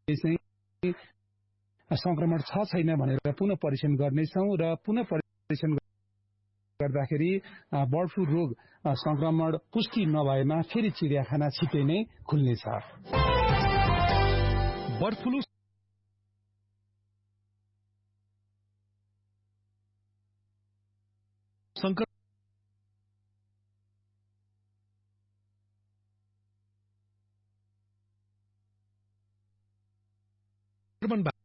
चाहिँ संक्रमण छ छैन भनेर पुनः परीक्षण गर्नेछौं र पुनः परीक्षण गर्दाखेरि बर्ड फ्लू रोग संक्रमण पुष्टि नभएमा फेरि चिडियाखाना छिटै नै खुल्नेछ। बर्ड फ्लू संक्रमण